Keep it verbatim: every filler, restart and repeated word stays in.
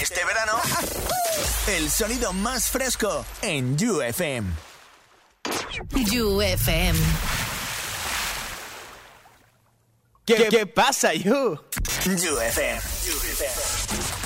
Este verano, el sonido más fresco en You F M. You F M. ¿Qué, ¿Qué pasa, You? You F M. You F M.